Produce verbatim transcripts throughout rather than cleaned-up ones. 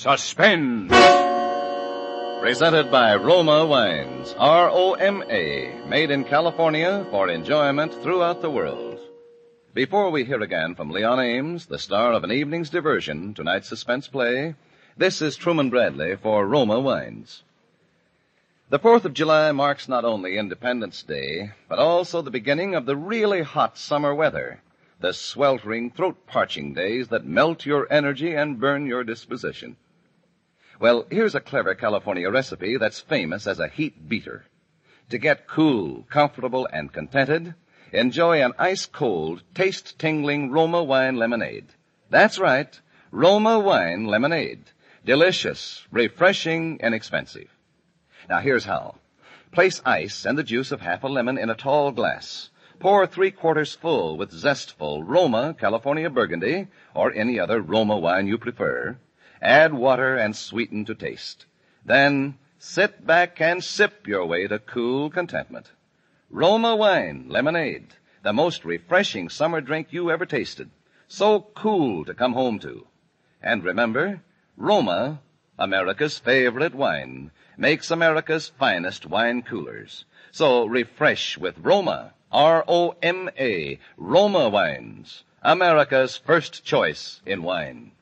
Suspense. Presented by Roma Wines, R O M A, made in California for enjoyment throughout the world. Before we hear again from Leon Ames, the star of an evening's diversion, tonight's suspense play, this is Truman Bradley for Roma Wines. The fourth of July marks not only Independence Day, but also the beginning of the really hot summer weather, the sweltering, throat-parching days that melt your energy and burn your disposition. Well, here's a clever California recipe that's famous as a heat beater. To get cool, comfortable, and contented, enjoy an ice-cold, taste-tingling Roma wine lemonade. That's right, Roma wine lemonade. Delicious, refreshing, inexpensive. Now here's how. Place ice and the juice of half a lemon in a tall glass. Pour three-quarters full with zestful Roma California Burgundy, or any other Roma wine you prefer. Add water and sweeten to taste. Then sit back and sip your way to cool contentment. Roma wine lemonade, the most refreshing summer drink you ever tasted. So cool to come home to. And remember, Roma, America's favorite wine, makes America's finest wine coolers. So refresh with Roma, R O M A, Roma wines, America's first choice in wine.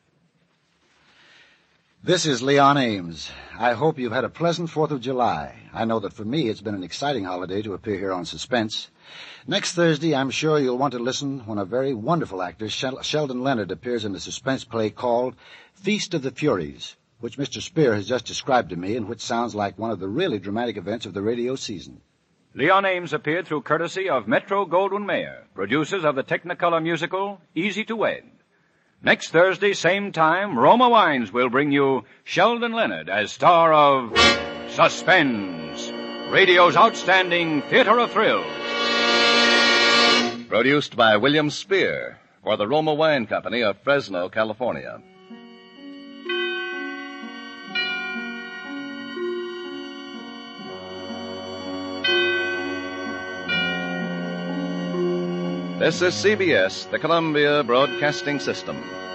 This is Leon Ames. I hope you've had a pleasant fourth of July. I know that for me it's been an exciting holiday to appear here on Suspense. Next Thursday, I'm sure you'll want to listen when a very wonderful actor, Shel- Sheldon Leonard, appears in a suspense play called Feast of the Furies, which Mister Spear has just described to me and which sounds like one of the really dramatic events of the radio season. Leon Ames appeared through courtesy of Metro-Goldwyn-Mayer, producers of the Technicolor musical Easy to Wed. Next Thursday, same time, Roma Wines will bring you Sheldon Leonard as star of Suspense, radio's outstanding theater of thrills. Produced by William Spear for the Roma Wine Company of Fresno, California. This is C B S, the Columbia Broadcasting System.